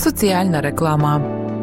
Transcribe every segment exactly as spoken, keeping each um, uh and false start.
Соціальна реклама.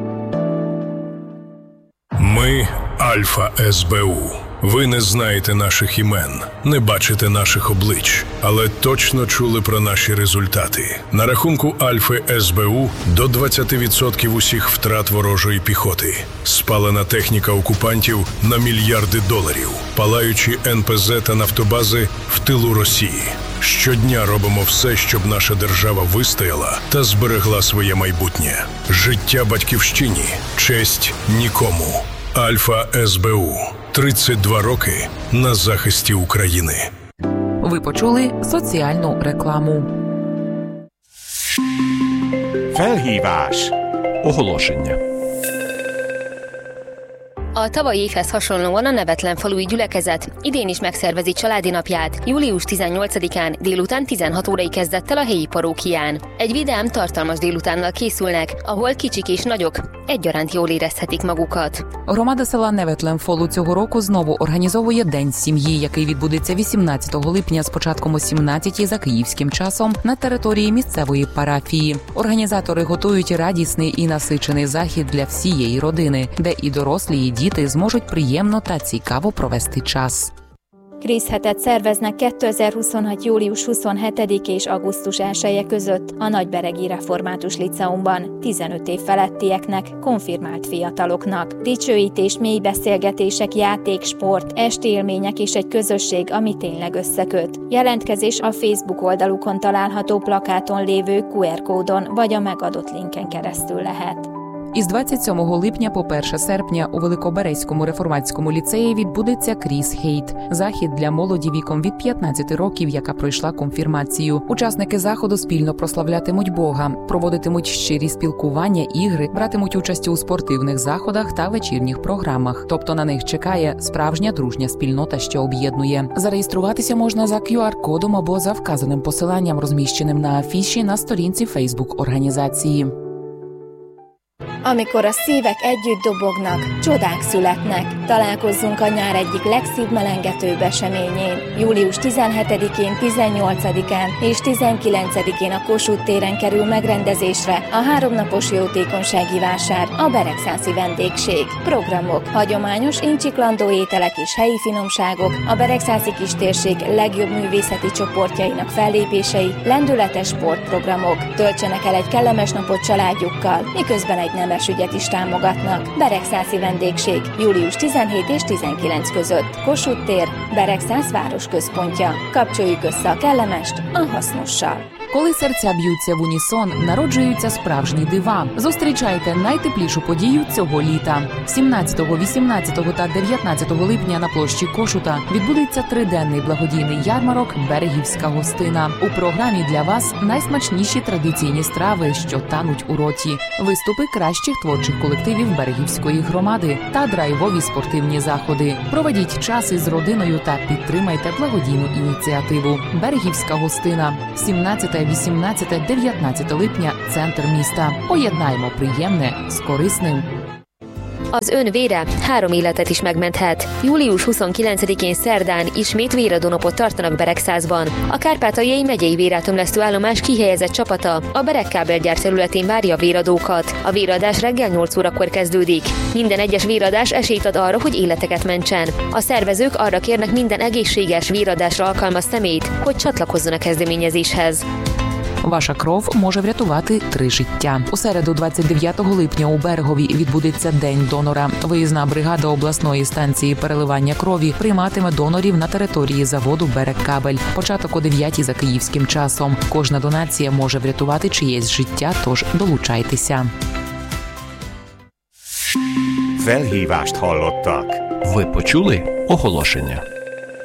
Ми – Альфа ес бе у. Ви не знаєте наших імен, не бачите наших облич, але точно чули про наші результати. На рахунку Альфи ес бе у до двадцять відсотків усіх втрат ворожої піхоти. Спалена техніка окупантів на мільярди доларів. Палаючі ен пе зет та нафтобази в тилу Росії. Щодня робимо все, щоб наша держава вистояла та зберегла своє майбутнє. Життя батьківщині, честь нікому. Альфа ес бе у. тридцять два роки на захисті України. Ви почули соціальну рекламу. Felhívás. Оголошення. A tavalyi évhez hasonlóan a Nevetlen falui gyülekezet idén is megszervezi családi napját július tizennyolcadikán délután tizenhat órai kezdettel a helyi parókián. Egy vidám, tartalmas délutánnal készülnek, ahol kicsik és nagyok egyaránt jól érezhetik magukat. Громада села Неветлен Фолу цього року знову організовує День сім'ї, який відбудеться вісімнадцятого липня з початком о сімнадцятій за київським часом на території місцевої парафії. Організатори готують радісний і насичений захід для всієї родини, де і дорослі, і діти зможуть приємно та цікаво провести час. Krízhetet szerveznek kétezer-huszonhat. július huszonhetedike és augusztus elseje között a Nagyberegi Református Liceumban tizenöt év felettieknek, konfirmált fiataloknak. Dicsőítés, mély beszélgetések, játék, sport, esti élmények és egy közösség, ami tényleg összeköt. Jelentkezés a Facebook oldalukon található plakáton lévő kú er kódon vagy a megadott linken keresztül lehet. Із двадцять сьомого липня по перше серпня у Великоберезькому реформатському ліцеї відбудеться Кріс Хейт – захід для молоді віком від п'ятнадцяти років, яка пройшла конфірмацію. Учасники заходу спільно прославлятимуть Бога, проводитимуть щирі спілкування, ігри, братимуть участь у спортивних заходах та вечірніх програмах. Тобто на них чекає справжня дружня спільнота, що об'єднує. Зареєструватися можна за кю ар кодом або за вказаним посиланням, розміщеним на афіші на сторінці Facebook організації. Amikor a szívek együtt dobognak, csodák születnek. Találkozzunk a nyár egyik legszívmelengetőbb eseményén. július tizenhetedikén, tizennyolcadikán és tizenkilencedikén a Kossuth téren kerül megrendezésre a háromnapos jótékonysági vásár, a Beregszászi vendégség. Programok, hagyományos incsiklandó ételek és helyi finomságok, a Beregszászi kistérség legjobb művészeti csoportjainak fellépései, lendületes sportprogramok. Töltsenek el egy kellemes napot családjukkal, miközben egy nem ügyet is támogatnak. Beregszászi vendégség július tizenhét és tizenkilenc között. Kossuth tér, Beregszász városközpontja. Kapcsoljuk össze a kellemest a hasznossal. Коли серця б'ються в унісон, народжуються справжні дива. Зустрічайте найтеплішу подію цього літа. сімнадцятого, вісімнадцятого та дев'ятнадцятого липня на площі Кошута відбудеться триденний благодійний ярмарок «Берегівська гостина». У програмі для вас найсмачніші традиційні страви, що тануть у роті, виступи кращих творчих колективів Берегівської громади та драйвові спортивні заходи. Проведіть час із родиною та підтримайте благодійну ініціативу. «Берегівська гостина». сімнадцяте, вісімнадцяте, дев'ятнадцяте липня, центр міста. Поєднаймо приємне з корисним. Az ön vére három életet is megmenthet. július huszonkilencedikén szerdán ismét véradónapot tartanak Beregszászban. A Kárpátaljai megyei vérátömlesztő állomás kihelyezett csapata a Beregkábelgyár területén várja a véradókat. A véradás reggel nyolc órakor kezdődik. Minden egyes véradás esélyt ad arra, hogy életeket mentsen. A szervezők arra kérnek minden egészséges véradásra alkalmas személyt, hogy csatlakozzon a kezdeményezéshez. Ваша кров може врятувати три життя. У середу, двадцять дев'ятого липня, у Берегові відбудеться День донора. Виїзна бригада обласної станції переливання крові прийматиме донорів на території заводу «Берегкабель». Початок о дев'ятій за київським часом. Кожна донація може врятувати чиєсь життя, тож долучайтеся. Felhívást hallottak. Ви почули оголошення.